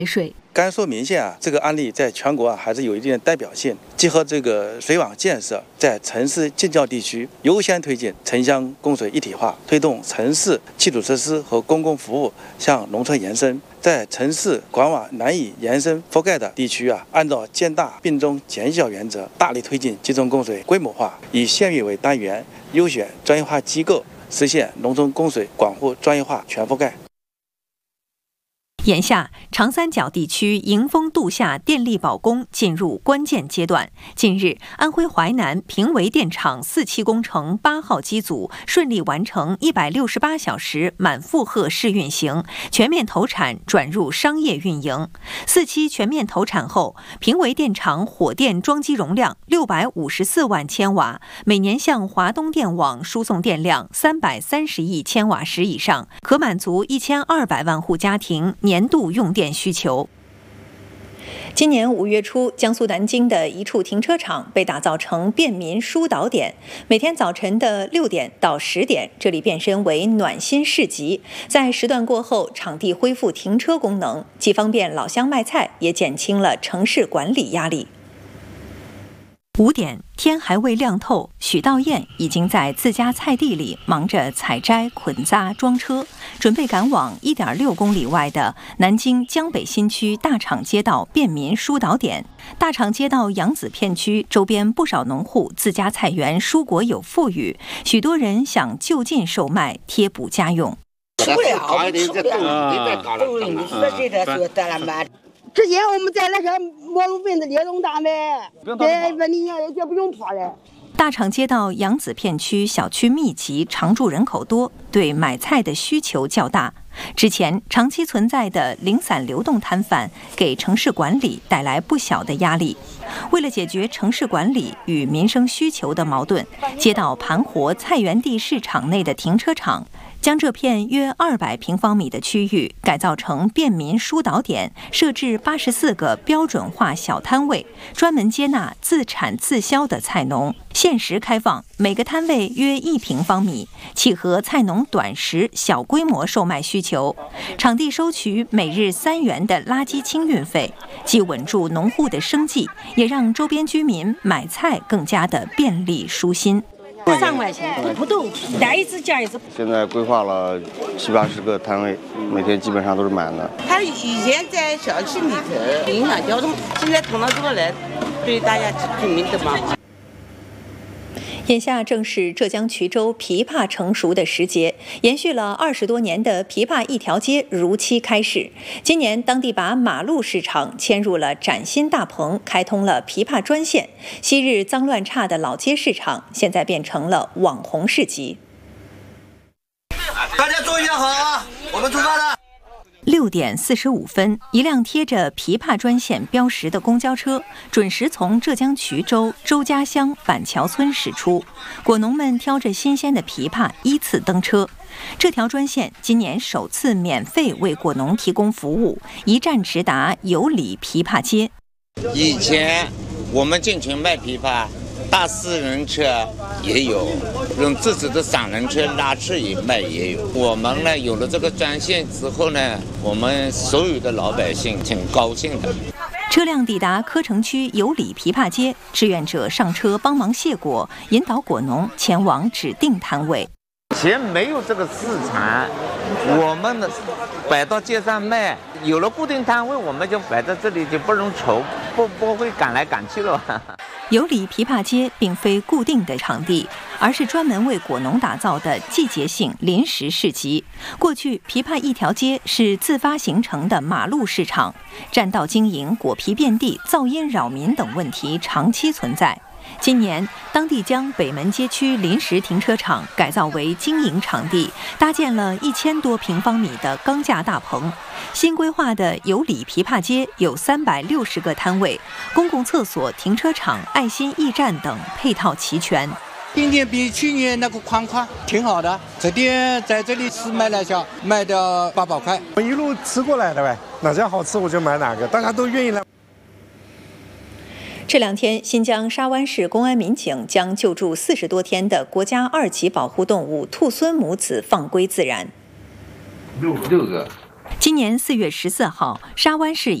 水。 甘肃岷县这个案例在全国还是有一定的代表性，结合这个水网建设，在城市近郊地区优先推进城乡供水一体化，推动城市基础设施和公共服务向农村延伸。在城市管网难以延伸覆盖的地区按照见大并中减小原则，大力推进集中供水规模化，以县域为单元，优选专业化机构，实现农村供水广户专业化全覆盖。 眼下，长三角地区迎峰度夏电力保供进入关键阶段。近日，安徽淮南平围电厂4期工程8号机组顺利完成168小时满负荷试运行，全面投产转入商业运营。4期全面投产后，平围电厂火电装机容量654万千瓦，每年向华东电网输送电量330亿千瓦时以上，可满足1200万户家庭年度用电需求。今年5月初，江苏南京的一处停车场被打造成便民疏导点，每天早晨的6点到10点，这里变身为暖心市集。在时段过后，场地恢复停车功能，既方便老乡卖菜，也减轻了城市管理压力。5点，天还未亮透，许道燕已经在自家菜地里忙着采摘、捆扎、装车，准备赶往1.6公里外的南京江北新区大厂街道便民疏导点。大厂街道扬子片区周边不少农户自家菜园蔬果有富裕，许多人想就近售卖贴补家用。 吃不了，吃不了，都你说这个说得了吗？之前我们在那个毛路边的猎龙大卖，对，你也不用跑了。 大厂街道扬子片区小区密集，常住人口多，对买菜的需求较大。之前长期存在的零散流动摊贩给城市管理带来不小的压力。为了解决城市管理与民生需求的矛盾，街道盘活菜园地市场内的停车场，将这片约200平方米的区域改造成便民疏导点，设置84个标准化小摊位，专门接纳自产自销的菜农，限时开放，每个摊位约1平方米，契合菜农短时小规模售卖需求。场地收取每日3元的垃圾清运费，既稳住农户的生计，也让周边居民买菜更加的便利舒心。 3块钱不动，来一次加一次。 现在规划了70-80个摊位，每天基本上都是满的。 他以前在小区里头影响交通，现在捅到这个来，对大家居民的嘛。 眼下正是浙江衢州枇杷成熟的时节，延续了20多年的枇杷一条街如期开市。今年当地把马路市场迁入了崭新大棚，开通了枇杷专线。昔日脏乱差的老街市场，现在变成了网红市集。 大家注意好啊，我们出发了。 6点45分，一辆贴着枇杷专线标识的公交车准时从浙江衢州周家乡板桥村驶出，果农们挑着新鲜的枇杷依次登车。这条专线今年首次免费为果农提供服务，一站直达有里枇杷街。 以前我们进群卖枇杷，大4人车也有，用自己的3人车拉车也卖也有。我们呢有了这个专线之后呢，我们所有的老百姓挺高兴的。 车辆抵达柯城区有里枇杷街，志愿者上车帮忙卸果，引导果农前往指定摊位。 以前没有这个市场，我们摆到街上卖，有了固定摊位，我们就摆在这里，就不容愁，不会赶来赶去了。 有里枇杷街并非固定的场地，而是专门为果农打造的季节性临时市集。过去，枇杷一条街是自发形成的马路市场，占道经营、果皮遍地、噪音扰民等问题长期存在。今年，当地将北门街区临时停车场改造为经营场地，搭建了1000多平方米的钢架大棚。新规划的有里枇杷街有360个摊位，公共厕所、停车场、爱心驿站等配套齐全。 今年比去年那个宽挺好的，这点在这里吃买来讲卖到800块。 我一路吃过来的呗，哪家好吃我就买哪个，大家都愿意来。 这2天，新疆沙湾市公安民警将救助40多天的国家2级保护动物兔狲母子放归自然。 6个。 今今年4月14号，沙湾市